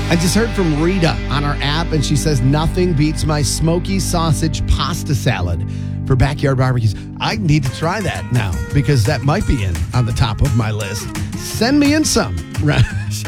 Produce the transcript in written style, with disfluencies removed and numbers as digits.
I just heard from Rita on our app, and she says, nothing beats my smoky sausage pasta salad for backyard barbecues. I need to try that now because that might be on the top of my list. Send me in some.